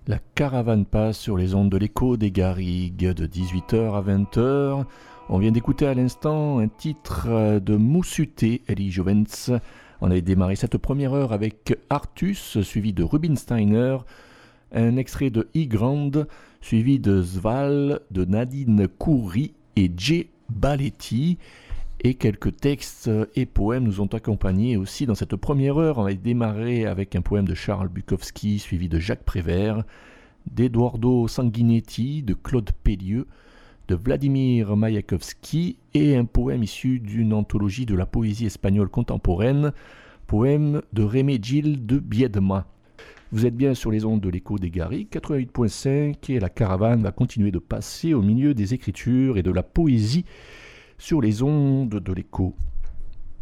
La caravane passe sur les ondes de l'écho des Garrigues de 18h à 20h. On vient d'écouter à l'instant un titre de Moussuté, Elie Jovens. On avait démarré cette première heure avec Artus, suivi de Rubinsteiner, un extrait de Igrand, suivi de Zval, de Nadine Khoury et Jay Baletti. Et quelques textes et poèmes nous ont accompagnés aussi dans cette première heure. On va démarrer avec un poème de Charles Bukowski, suivi de Jacques Prévert, d'Eduardo Sanguinetti, de Claude Pellieu, de Vladimir Mayakovsky, et un poème issu d'une anthologie de la poésie espagnole contemporaine, poème de Rémé Gil de Biedma. Vous êtes bien sur les ondes de l'écho des Garrigues, 88.5, et la caravane va continuer de passer au milieu des écritures et de la poésie sur les ondes de l'écho